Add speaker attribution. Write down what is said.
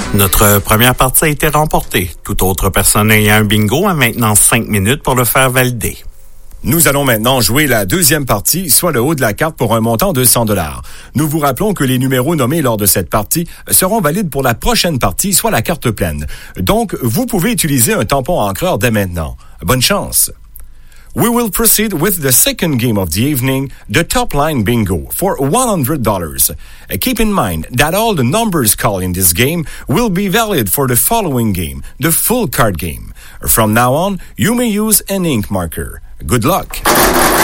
Speaker 1: Notre première partie a été remportée. Toute autre personne ayant un bingo a maintenant 5 minutes pour le faire valider.
Speaker 2: Nous allons maintenant jouer la deuxième partie, soit le haut de la carte pour un montant de 100 $. Nous vous rappelons que les numéros nommés lors de cette partie seront valides pour la prochaine partie, soit la carte pleine. Donc, vous pouvez utiliser un tampon encreur dès maintenant. Bonne chance! We will proceed with the second game of the evening, the top line bingo, for $100. Keep in mind that all the numbers called in this game will be valid for the following game, the full card game. From now on, you may use an ink marker. Good luck!